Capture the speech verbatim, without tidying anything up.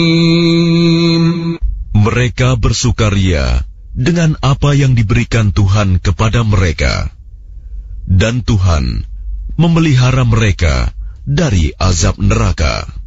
Mereka bersukaria dengan apa yang diberikan Tuhan kepada mereka, dan Tuhan memelihara mereka dari azab neraka.